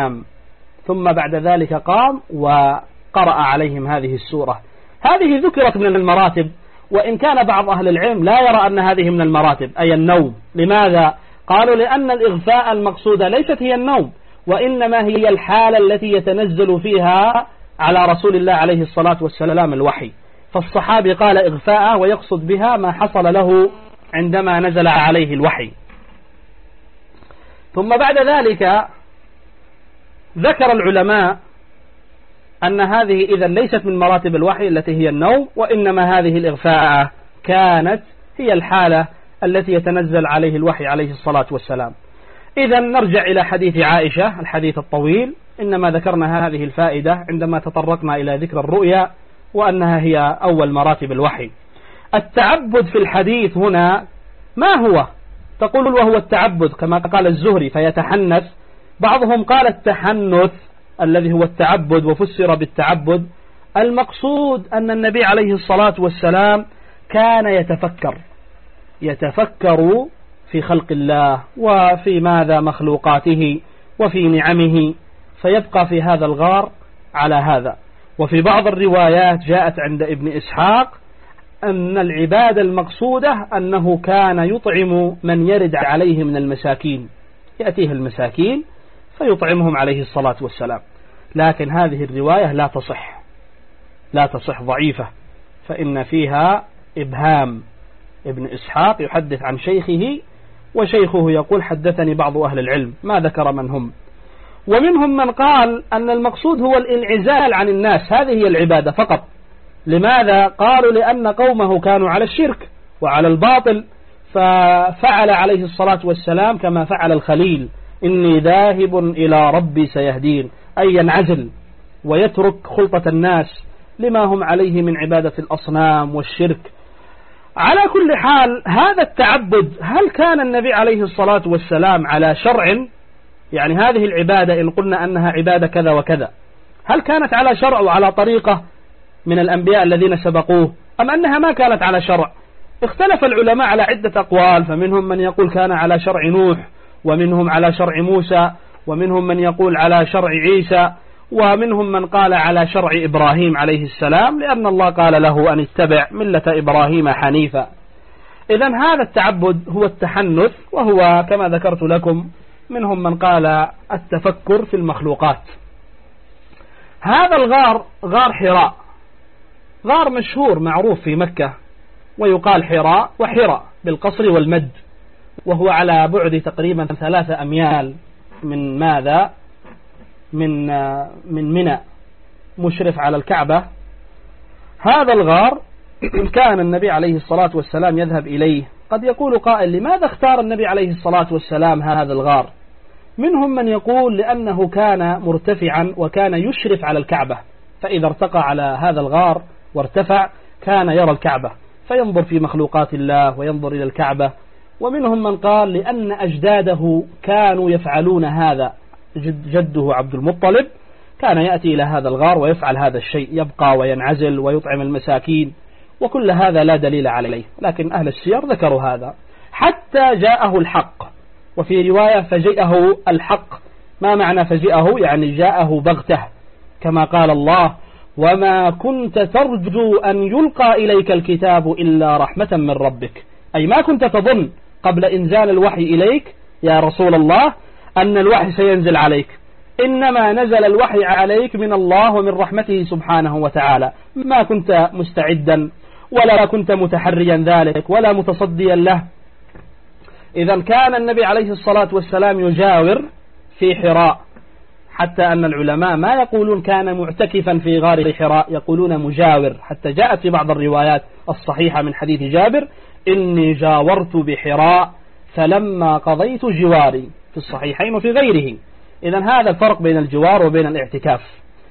ثم بعد ذلك قام وقرأ عليهم هذه السورة. هذه ذكرت من المراتب، وإن كان بعض أهل العلم لا يرى أن هذه من المراتب أي النوم. لماذا؟ قالوا لأن الإغفاء المقصودة ليست هي النوم، وإنما هي الحالة التي يتنزل فيها على رسول الله عليه الصلاة والسلام الوحي. فالصحابي قال إغفاء ويقصد بها ما حصل له عندما نزل عليه الوحي. ثم بعد ذلك ذكر العلماء أن هذه إذا ليست من مراتب الوحي التي هي النوم، وإنما هذه الإغفاء كانت هي الحالة التي يتنزل عليه الوحي عليه الصلاة والسلام. إذا نرجع إلى حديث عائشة الحديث الطويل. إنما ذكرنا هذه الفائدة عندما تطرقنا إلى ذكر الرؤيا وأنها هي أول مراتب الوحي. التعبد في الحديث هنا ما هو؟ تقول وهو التعبد كما قال الزهري فيتحنث. بعضهم قال التحنث الذي هو التعبد وفسر بالتعبد. المقصود أن النبي عليه الصلاة والسلام كان يتفكر في خلق الله وفي ماذا مخلوقاته وفي نعمه، فيبقى في هذا الغار على هذا. وفي بعض الروايات جاءت عند ابن إسحاق أن العبادة المقصودة أنه كان يطعم من يرد عليه من المساكين، يأتيه المساكين فيطعمهم عليه الصلاة والسلام. لكن هذه الرواية لا تصح ضعيفة، فإن فيها إبهام. ابن إسحاق يحدث عن شيخه وشيخه يقول حدثني بعض أهل العلم، ما ذكر من هم. ومنهم من قال أن المقصود هو الانعزال عن الناس، هذه هي العبادة فقط. لماذا؟ قالوا لأن قومه كانوا على الشرك وعلى الباطل، ففعل عليه الصلاة والسلام كما فعل الخليل: إني ذاهب إلى ربي سيهدين، أي ينعزل ويترك خلطة الناس لما هم عليه من عبادة الأصنام والشرك. على كل حال هذا التعبد، هل كان النبي عليه الصلاة والسلام على شرع؟ يعني هذه العبادة إن قلنا أنها عبادة كذا وكذا، هل كانت على شرع وعلى طريقة من الأنبياء الذين سبقوه، أم أنها ما كانت على شرع؟ اختلف العلماء على عدة أقوال، فمنهم من يقول كان على شرع نوح، ومنهم على شرع موسى، ومنهم من يقول على شرع عيسى، ومنهم من قال على شرع إبراهيم عليه السلام، لأن الله قال له أن اتبع ملة إبراهيم حنيفا. إذن هذا التعبد هو التحنث، وهو كما ذكرت لكم منهم من قال التفكر في المخلوقات. هذا الغار غار حراء، غار مشهور معروف في مكة، ويقال حراء وحراء بالقصر والمد، وهو على بعد تقريبا 3 أميال من ماذا؟ من منى، مشرف على الكعبة. هذا الغار كان النبي عليه الصلاة والسلام يذهب إليه. قد يقول قائل: لماذا اختار النبي عليه الصلاة والسلام هذا الغار؟ منهم من يقول لأنه كان مرتفعا وكان يشرف على الكعبة، فإذا ارتقى على هذا الغار وارتفع كان يرى الكعبة فينظر في مخلوقات الله وينظر إلى الكعبة. ومنهم من قال لأن أجداده كانوا يفعلون هذا، جده عبد المطلب كان يأتي إلى هذا الغار ويفعل هذا الشيء، يبقى وينعزل ويطعم المساكين، وكل هذا لا دليل عليه، لكن أهل السير ذكروا هذا حتى جاءه الحق. وفي رواية فجاءه الحق. ما معنى فجاءه؟ يعني جاءه بغته، كما قال الله: وما كنت ترجو أن يلقى إليك الكتاب إلا رحمة من ربك. أي ما كنت تظن قبل إنزال الوحي إليك يا رسول الله أن الوحي سينزل عليك، إنما نزل الوحي عليك من الله ومن رحمته سبحانه وتعالى. ما كنت مستعدا ولا كنت متحريا ذلك ولا متصديا له. إذا كان النبي عليه الصلاة والسلام يجاور في حراء، حتى أن العلماء ما يقولون كان معتكفا في غار حراء، يقولون مجاور، حتى جاءت في بعض الروايات الصحيحة من حديث جابر: إني جاورت بحراء فلما قضيت جواري، في الصحيحين وفي غيره. إذا هذا الفرق بين الجوار وبين الاعتكاف.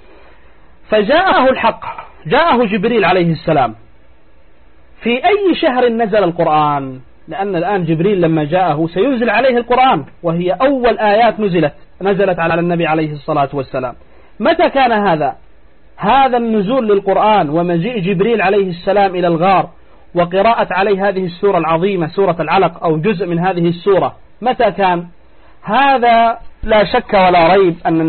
فجاءه الحق، جاءه جبريل عليه السلام. في أي شهر نزل القرآن؟ لأن الآن جبريل لما جاءه سينزل عليه القرآن، وهي أول آيات نزلت على النبي عليه الصلاة والسلام. متى كان هذا النزول للقرآن ومجيء جبريل عليه السلام إلى الغار وقراءة عليه هذه السورة العظيمة، سورة العلق أو جزء من هذه السورة؟ متى كان هذا؟ لا شك ولا ريب أن